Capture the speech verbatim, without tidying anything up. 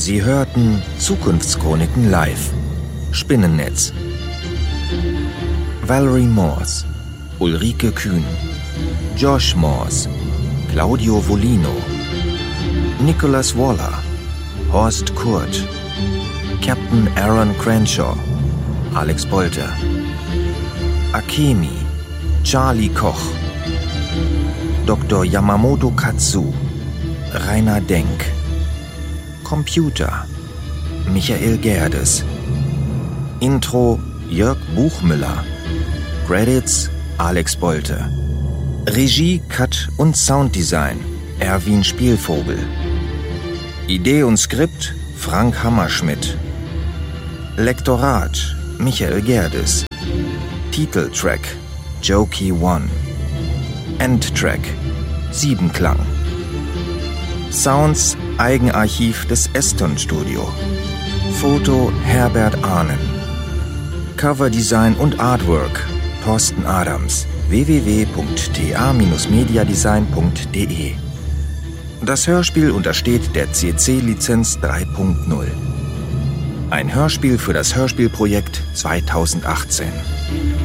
Sie hörten Zukunftschroniken live. Spinnennetz. Valerie Morse, Ulrike Kühn, Josh Morse, Claudio Volino, Nicholas Waller, Horst Kurt, Captain Aaron Crenshaw, Alex Bolter, Akemi, Charlie Koch, Doktor Yamamoto Katsu, Rainer Denk, Computer, Michael Gerdes, Intro Jörg Buchmüller, Credits Alex Bolte, Regie, Cut und Sounddesign Erwin Spielvogel, Idee und Skript Frank Hammerschmidt, Lektorat Michael Gerdes, Titeltrack Jokey One, Endtrack Siebenklang, Sounds Eigenarchiv des Eston Studio, Foto Herbert Ahnen, Coverdesign und Artwork Thorsten Adams, w w w punkt t a bindestrich mediadesign punkt d e. Das Hörspiel untersteht der C C-Lizenz drei punkt null. Ein Hörspiel für das Hörspielprojekt zweitausendachtzehn.